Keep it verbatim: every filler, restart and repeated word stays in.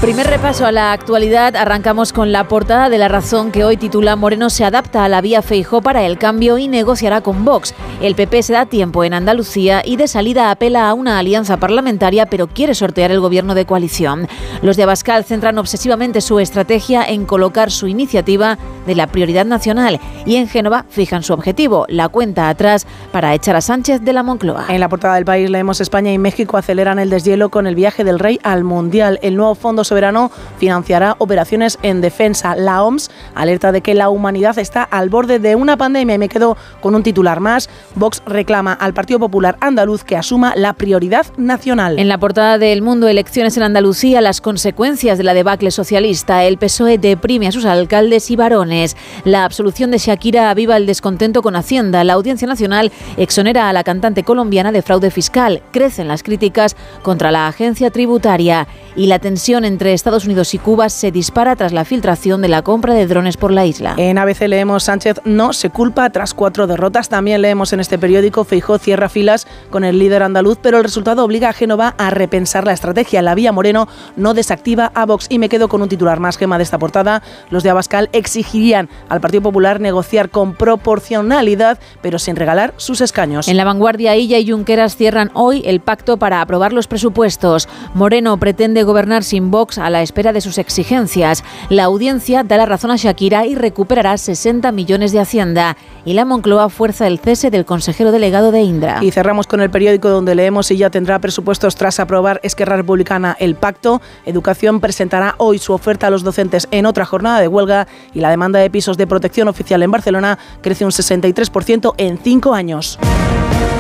Primer repaso a la actualidad. Arrancamos con la portada de La Razón, que hoy titula: Moreno se adapta a la vía Feijóo para el cambio y negociará con Vox. El P P se da tiempo en Andalucía y de salida apela a una alianza parlamentaria, pero quiere sortear el gobierno de coalición. Los de Abascal centran obsesivamente su estrategia en colocar su iniciativa de la prioridad nacional, y en Génova fijan su objetivo, la cuenta atrás para echar a Sánchez de la Moncloa. En la portada del País leemos: España y México aceleran el deshielo con el viaje del rey al Mundial. El nuevo Fondo Soberano financiará operaciones en defensa. La O M S alerta de que la humanidad está al borde de una pandemia. Y me quedo con un titular más: Vox reclama al Partido Popular andaluz que asuma la prioridad nacional. En la portada del Mundo, elecciones en Andalucía, las consecuencias de la debacle socialista. El P S O E deprime a sus alcaldes y varones. La absolución de Shakira aviva el descontento con Hacienda. La Audiencia Nacional exonera a la cantante colombiana de fraude fiscal. Crecen las críticas contra la agencia tributaria. Y la tensión entre Estados Unidos y Cuba se dispara tras la filtración de la compra de drones por la isla. En A B C leemos: Sánchez no se culpa tras cuatro derrotas. También leemos en este periódico: Feijóo cierra filas con el líder andaluz, pero el resultado obliga a Génova a repensar la estrategia. La vía Moreno no desactiva a Vox. Y me quedo con un titular más, Gema, de esta portada: los de Abascal exigirían al Partido Popular negociar con proporcionalidad, pero sin regalar sus escaños. En La Vanguardia, Illa y Junqueras cierran hoy el pacto para aprobar los presupuestos. Moreno pretende gobernar sin Vox a la espera de sus exigencias. La Audiencia da la razón a Shakira y recuperará sesenta millones de Hacienda. Y la Moncloa fuerza el cese del consejero delegado de Indra. Y cerramos con el periódico, donde leemos: si ya tendrá presupuestos tras aprobar Esquerra Republicana el pacto. Educación presentará hoy su oferta a los docentes en otra jornada de huelga, y la demanda de pisos de protección oficial en Barcelona crece un sesenta y tres por ciento en cinco años.